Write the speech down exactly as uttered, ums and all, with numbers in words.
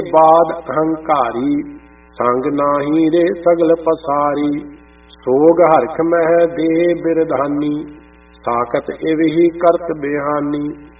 ਬਾਦ ਅਹੰਕਾਰੀ, ਸੰਗ ਨਾਹੀ ਰੇ ਸਗਲ ਪਸਾਰੀ। ਸੋਗ ਹਰਖ ਮਹਿ ਦੇ ਬਿਰਧਾਨੀ, ਸਾਖਤ ਇਵ ਹੀ ਕਰਤ ਬਿਹਾਨੀ।